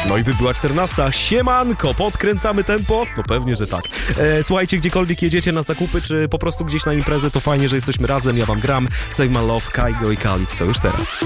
No i wybyła 14. Siemanko, podkręcamy tempo? No pewnie, że tak. Słuchajcie, gdziekolwiek jedziecie na zakupy, czy po prostu gdzieś na imprezę, to fajnie, że jesteśmy razem, ja wam gram. Save My Love, Kaigo i Khalid, to już teraz.